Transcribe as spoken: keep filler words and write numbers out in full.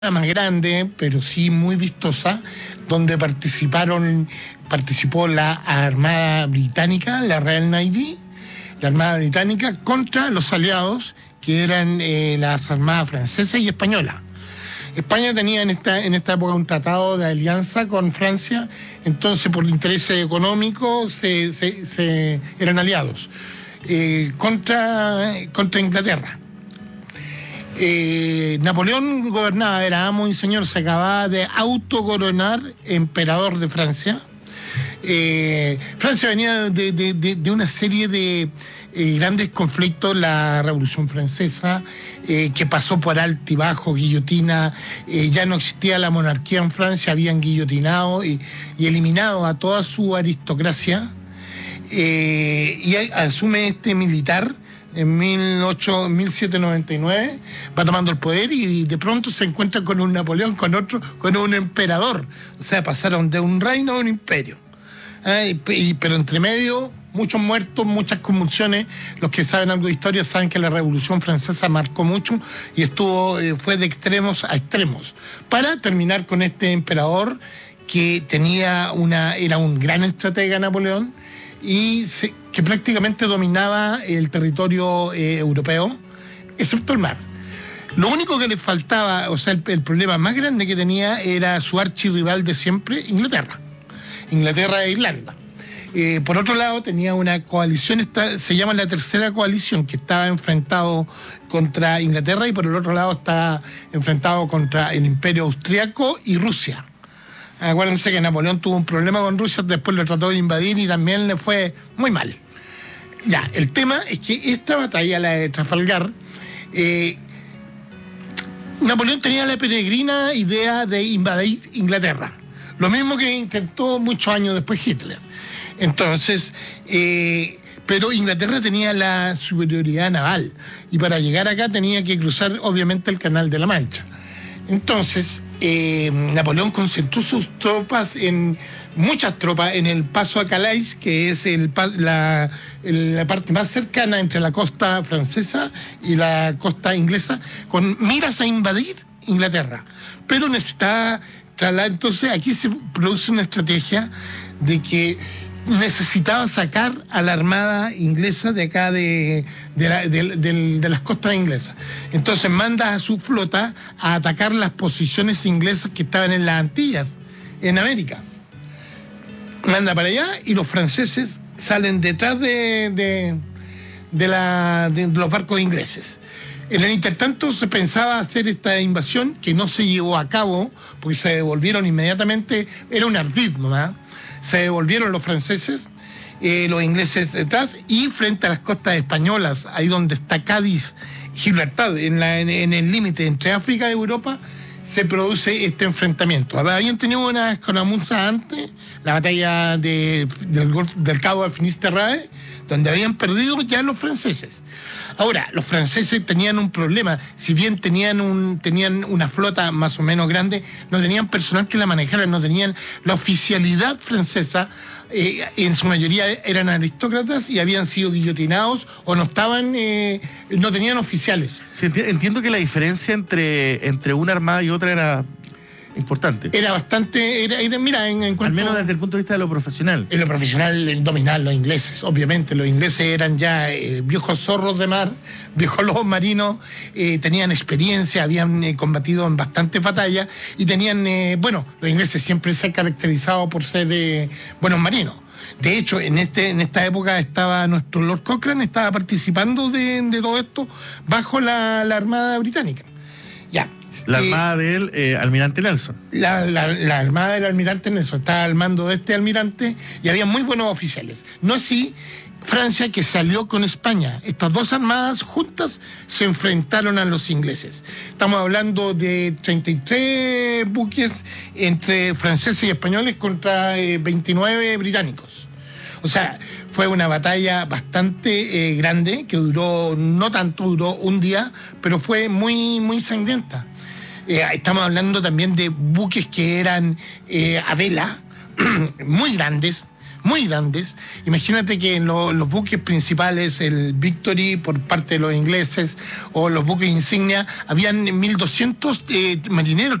más grande, pero sí muy vistosa, donde participaron, participó la Armada Británica, la Royal Navy, la Armada Británica, contra los aliados, que eran eh, las armadas francesas y españolas. España tenía en esta, en esta época un tratado de alianza con Francia, entonces por intereses económicos se, se, se eran aliados eh, contra, contra Inglaterra. Eh, Napoleón gobernaba, era amo y señor, se acababa de autocoronar emperador de Francia. Eh, Francia venía de, de, de, de una serie de eh, grandes conflictos, la Revolución Francesa, eh, que pasó por altibajo, guillotina, eh, ya no existía la monarquía en Francia, habían guillotinado y, y eliminado a toda su aristocracia, eh, y asume este militar en mil setecientos noventa y nueve, va tomando el poder y de pronto se encuentra con un Napoleón, con otro, con un emperador. O sea, pasaron de un reino a un imperio. Ah, y, y, pero entre medio, muchos muertos, muchas convulsiones. Los que saben algo de historia saben que la Revolución Francesa marcó mucho y estuvo, eh, fue de extremos a extremos. Para terminar con este emperador que tenía una, era un gran estratega, Napoleón, y se, que prácticamente dominaba el territorio eh, europeo, excepto el mar. Lo único que le faltaba, o sea, el, el problema más grande que tenía era su archirrival de siempre, Inglaterra. Inglaterra e Irlanda. Eh, por otro lado, tenía una coalición, esta, se llama la Tercera Coalición, que estaba enfrentado contra Inglaterra y por el otro lado está enfrentado contra el Imperio Austriaco y Rusia. Acuérdense que Napoleón tuvo un problema con Rusia, después lo trató de invadir y también le fue muy mal. Ya, el tema es que esta batalla, la de Trafalgar, eh, Napoleón tenía la peregrina idea de invadir Inglaterra. Lo mismo que intentó muchos años después Hitler. Entonces, eh, pero Inglaterra tenía la superioridad naval y para llegar acá tenía que cruzar obviamente el Canal de la Mancha. Entonces, eh, Napoleón concentró sus tropas, en muchas tropas, en el paso a Calais, que es el, la, la parte más cercana entre la costa francesa y la costa inglesa, con miras a invadir Inglaterra. Pero necesitaba trasladar, entonces aquí se produce una estrategia de que necesitaba sacar a la armada inglesa de acá de, de, la, de, de, de las costas inglesas. Entonces manda a su flota a atacar las posiciones inglesas que estaban en las Antillas, en América. Manda para allá y los franceses salen detrás de, de, de, la, de los barcos ingleses. En el intertanto se pensaba hacer esta invasión que no se llevó a cabo porque se devolvieron inmediatamente, era un ardid nomás. Se devolvieron los franceses, eh, los ingleses detrás y frente a las costas españolas, ahí donde está Cádiz, Gibraltar, en, la, en, en el límite entre África y Europa, se produce este enfrentamiento. Habían tenido una escaramuza antes, la batalla de, del, del Cabo de Finisterrae, donde habían perdido ya los franceses. Ahora, los franceses tenían un problema, si bien tenían, un, tenían una flota más o menos grande, no tenían personal que la manejara, no tenían la oficialidad francesa, eh, en su mayoría eran aristócratas y habían sido guillotinados o no estaban, eh, no tenían oficiales. Sí, entiendo que la diferencia entre, entre una armada y otra era importante. Era bastante, era, era, mira, en, en cuanto... Al menos desde el punto de vista de lo profesional. En lo profesional, el dominar los ingleses, obviamente. Los ingleses eran ya eh, viejos zorros de mar, viejos lobos marinos, eh, tenían experiencia, habían eh, combatido en bastantes batallas y tenían, eh, bueno, los ingleses siempre se han caracterizado por ser eh, buenos marinos. De hecho, en este en esta época estaba nuestro Lord Cochrane, estaba participando de, de todo esto bajo la, la Armada Británica. Ya. La armada eh, del eh, almirante Nelson. La, la, la armada del almirante Nelson estaba al mando de este almirante y había muy buenos oficiales. No así Francia, que salió con España. Estas dos armadas juntas se enfrentaron a los ingleses. Estamos hablando de treinta y tres buques entre franceses y españoles contra eh, veintinueve británicos. O sea, fue una batalla bastante eh, grande, que duró, no tanto, duró un día, pero fue muy, muy sangrienta. Eh, estamos hablando también de buques que eran eh, a vela, muy grandes, muy grandes. Imagínate que en lo, los buques principales, el Victory por parte de los ingleses o los buques insignia, habían mil doscientos eh, marineros